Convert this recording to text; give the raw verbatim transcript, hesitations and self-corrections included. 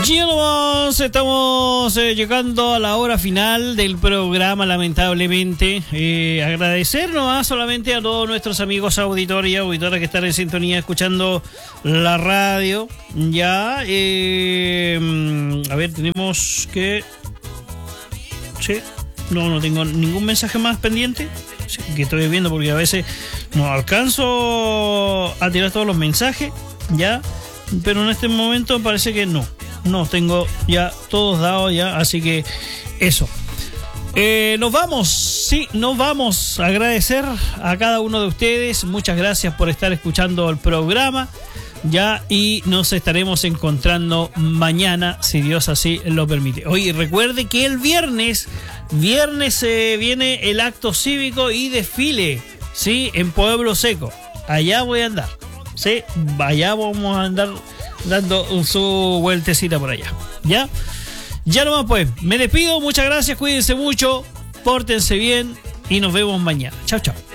Ya nomás estamos eh, llegando a la hora final del programa, lamentablemente. Eh, agradecer nomás solamente a todos nuestros amigos auditores y auditoras que están en sintonía escuchando la radio. Ya, eh, a ver, tenemos que... Sí, no, no tengo ningún mensaje más pendiente. Sí, que estoy viendo porque a veces no alcanzo a tirar todos los mensajes, ya. Pero en este momento parece que no. No, tengo ya todos dados ya, así que eso. Eh, nos vamos, sí, nos vamos a agradecer a cada uno de ustedes. Muchas gracias por estar escuchando el programa, ya, y nos estaremos encontrando mañana, si Dios así lo permite. Oye, recuerde que el viernes, viernes eh, viene el acto cívico y desfile, sí, en Pueblo Seco. Allá voy a andar, sí, allá vamos a andar dando su vueltecita por allá. ¿Ya? Ya nomás pues, me despido, muchas gracias, cuídense mucho, pórtense bien y nos vemos mañana. Chao, chao.